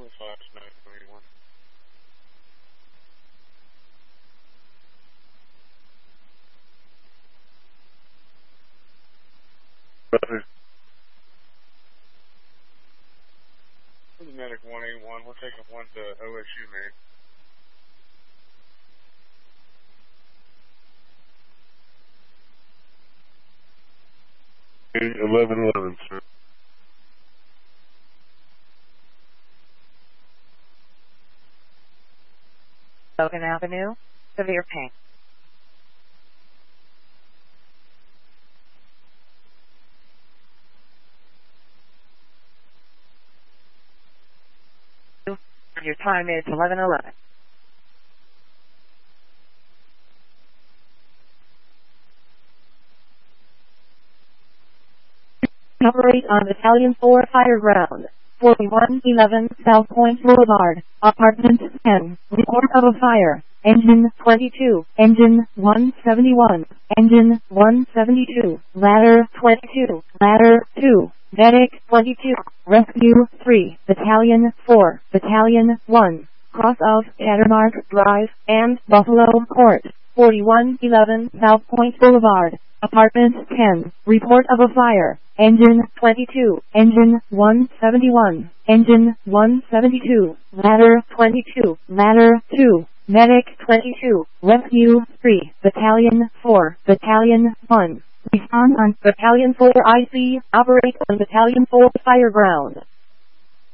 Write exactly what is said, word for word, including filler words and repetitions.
five nine twenty-one. Roger. This is Medic one eight one. We're taking one to O S U, man. eleven eleven, sir. Logan Avenue, severe pain. Your time is eleven eleven. Operate on Battalion four Fire Ground, forty-one eleven South Point Boulevard, Apartment ten. Report of a fire. Engine twenty-two, Engine one seventy-one, Engine one seventy-two, Ladder twenty-two, Ladder two, Medic twenty-two, Rescue three, Battalion four, Battalion one, cross of Cattermark Drive and Buffalo Court, forty-one eleven South Point Boulevard, Apartment ten. Report of a fire. Engine twenty-two, Engine one seventy-one, Engine one seventy-two, Ladder twenty-two, Ladder two, Medic twenty-two, Rescue three, Battalion four, Battalion one. Respond on Battalion four I C, operate on Battalion four Fire Ground.